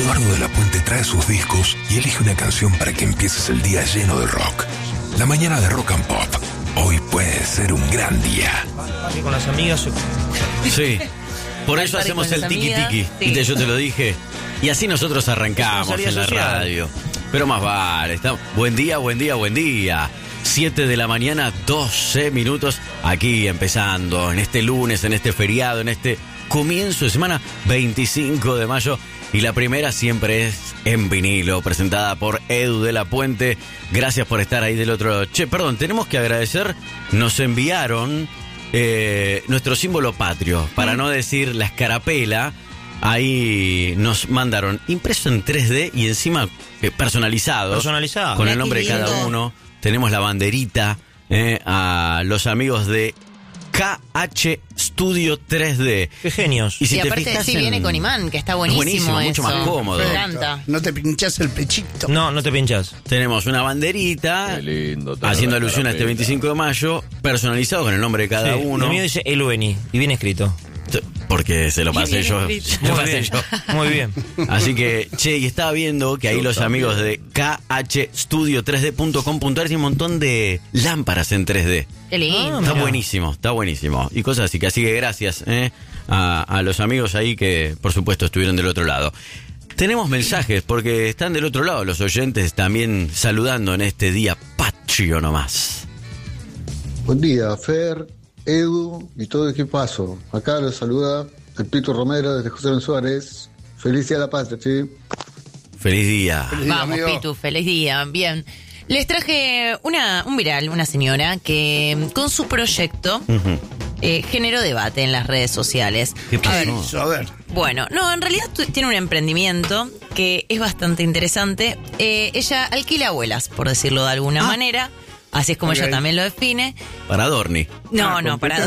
Eduardo de la Puente trae sus discos y elige una canción para que empieces el día lleno de rock. La mañana de Rock and Pop. Hoy puede ser un gran día. Con las amigas. Sí. Por eso hacemos el tiki-tiki. Sí. Yo te lo dije. Y así nosotros arrancamos en la radio. Pero más vale. Buen día, buen día, buen día. 7 de la mañana, 12 minutos. Aquí empezando en este lunes, en este feriado, en este comienzo de semana, 25 de mayo. Y la primera siempre es en vinilo, presentada por Edu de la Puente. Gracias por estar ahí del otro. Perdón, tenemos que agradecer. Nos enviaron nuestro símbolo patrio, para no decir la escarapela. Ahí nos mandaron impreso en 3D y encima personalizado. Con el nombre de cada uno. Tenemos la banderita a los amigos de KH Studio 3D. Qué genios. Y aparte sí viene con imán, que está buenísimo. Mucho más cómodo. Me encanta. No te pinchás el pechito. No te pinchás. Tenemos una banderita. Qué lindo, haciendo alusión a este 25 de mayo, personalizado con el nombre de cada uno. El mío dice Elueni y bien escrito. Porque se lo pasé yo. Muy bien. Así que, y estaba viendo que ahí los amigos de khstudio3d.com.ar tienen un montón de lámparas en 3D. Qué lindo. Está buenísimo. Y cosas así que gracias a los amigos ahí que, por supuesto, estuvieron del otro lado. Tenemos mensajes porque están del otro lado los oyentes también saludando en este día patrio nomás. Buen día, Fer, Edu y todo el equipazo. Acá los saluda el Pito Romero desde José Luis Suárez. Feliz día de la patria, ¿sí? Feliz día. Vamos, amigo. Pitu, feliz día. Bien. Les traje un viral, una señora que con su proyecto generó debate en las redes sociales. ¿Qué pasó? A ver. Bueno, no, en realidad tiene un emprendimiento que es bastante interesante. Ella alquila abuelas, por decirlo de alguna manera. Así es como ella también lo define. Para Dorni. No, para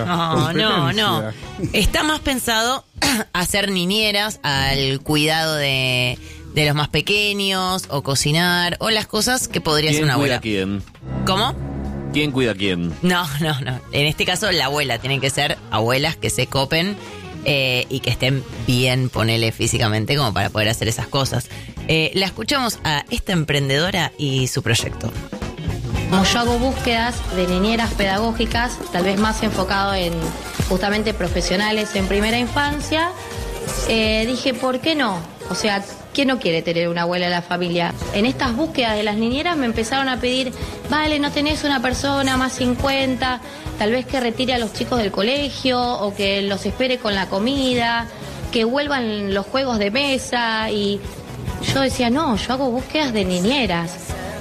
No. Está más pensado hacer niñeras al cuidado de los más pequeños, o cocinar, o las cosas que podría hacer una abuela. ¿Quién cuida a quién? ¿Cómo? ¿Quién cuida a quién? No. En este caso, la abuela. Tienen que ser abuelas que se copen y que estén bien, ponele físicamente, como para poder hacer esas cosas. La escuchamos a esta emprendedora y su proyecto. Como yo hago búsquedas de niñeras pedagógicas, tal vez más enfocado en justamente profesionales en primera infancia, dije, ¿por qué no? O sea, ¿quién no quiere tener una abuela en la familia? En estas búsquedas de las niñeras me empezaron a pedir, vale, ¿no tenés una persona más 50? Tal vez que retire a los chicos del colegio o que los espere con la comida, que vuelvan los juegos de mesa. Y yo decía, no, yo hago búsquedas de niñeras.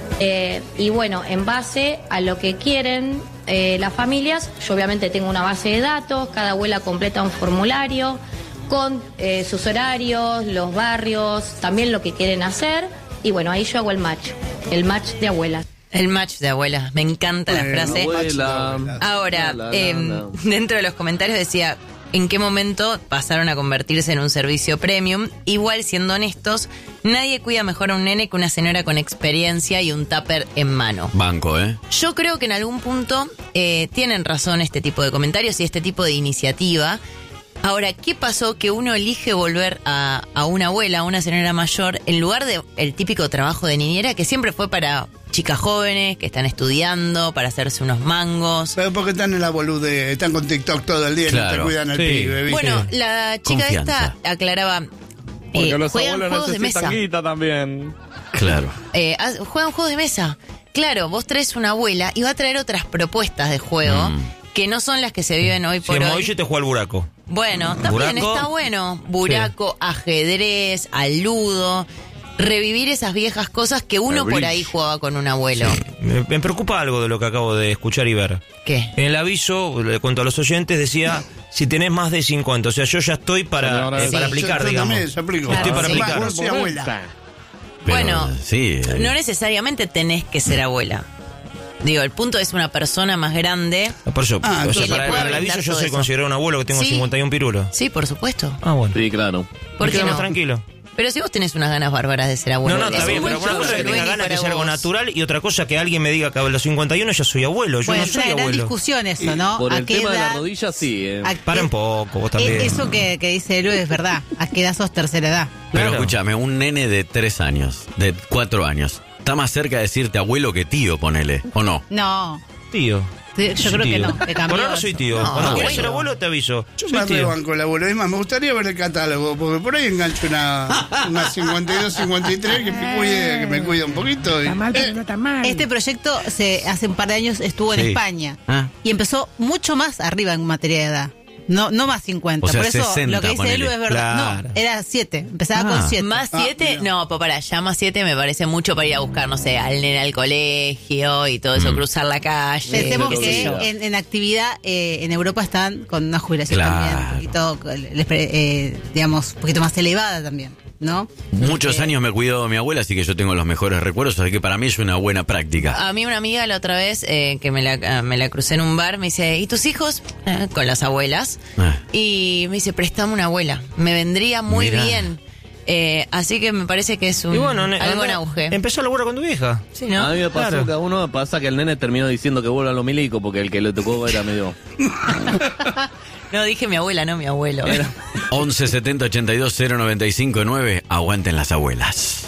Y bueno, en base a lo que quieren las familias, yo obviamente tengo una base de datos, cada abuela completa un formulario con sus horarios, los barrios, también lo que quieren hacer, y bueno, ahí yo hago el match de abuelas. El match de abuelas, me encanta la frase. Abuela. Ahora, dentro de los comentarios decía, ¿en qué momento pasaron a convertirse en un servicio premium? Igual, siendo honestos, nadie cuida mejor a un nene que una señora con experiencia y un tupper en mano. Banco, Yo creo que en algún punto tienen razón este tipo de comentarios y este tipo de iniciativa. Ahora, ¿qué pasó que uno elige volver a una abuela, a una señora mayor, en lugar de el típico trabajo de niñera que siempre fue para chicas jóvenes que están estudiando, para hacerse unos mangos? Pero porque están en la bolude, están con TikTok todo el día y no te cuidan al pibe, ¿viste? Bueno, la chica Confianza. esta aclaraba, Porque los juegan abuelos juegos de mesa. necesitan guita también. Claro. Juegan juegos de mesa. Claro, vos traes una abuela y va a traer otras propuestas de juego que no son las que se viven hoy por hoy. Hoy yo te juego al buraco. Bueno, también está bueno. Buraco, ajedrez, al ludo. Revivir esas viejas cosas que uno por ahí jugaba con un abuelo. Sí. Me preocupa algo de lo que acabo de escuchar y ver. ¿Qué? En el aviso, le cuento a los oyentes, decía, si tenés más de 50. O sea, yo ya estoy para aplicar, yo digamos. También, aplico. Estoy para aplicar. Vos soy abuela. Bueno, sí, no necesariamente tenés que ser abuela. Digo, el punto es una persona más grande. Por eso, o sea, que para le pueda el aviso brindar yo todo soy eso. considerado un abuelo que tengo Sí. 51 pirulos. Sí, por supuesto. Ah, bueno. Sí, claro. ¿Por Me qué quedo no? más tranquilo. Pero si vos tenés unas ganas bárbaras de ser abuelo. No, está bien, pero una cosa es que tenga ganas de ser algo natural y otra cosa que alguien me diga que a los 51 ya soy abuelo. Yo no soy abuelo. Gran discusión eso, ¿no? Por el tema de la rodilla, sí. Para un poco, vos también. Eso que dice Elu es verdad. ¿A qué edad sos tercera edad? Pero escúchame, un nene de 3 años, de 4 años, está más cerca de decirte abuelo que tío, ponele, ¿o no? No. Tío. Yo creo que no, que cambió. Por ahora soy tío. Cuando quieras ser abuelo te aviso. Yo me rebanco el abuelo. Es más, me gustaría ver el catálogo, porque por ahí engancho una 52, 53 que me cuida un poquito. Está mal, pero no está mal. Este proyecto hace un par de años estuvo en España y empezó mucho más arriba en materia de edad. No más 50. O sea, por eso 60, lo que dice Elu es verdad. Claro. No, era 7. Empezaba con 7. ¿Más 7? No, para ya más 7 me parece mucho para ir a buscar, no sé, al nene al colegio y todo eso, cruzar la calle. Pensemos qué sé que yo. en actividad en Europa están con una jubilación también un poquito, digamos, un poquito más elevada también, ¿no? Muchos años me cuidó mi abuela, así que yo tengo los mejores recuerdos, así que para mí es una buena práctica. A mí una amiga la otra vez que me la crucé en un bar me dice, ¿y tus hijos? Con las abuelas. Y me dice, préstame una abuela. Me vendría muy bien. Así que me parece que es algo en auge. Empezó a laburar con tu vieja. Sí, ¿no? A mí me pasó que a uno me pasa que el nene terminó diciendo que vuelva a lo milico porque el que le tocó era medio... No, dije mi abuela, no mi abuelo. 11 70 82 095 9. Aguanten las abuelas.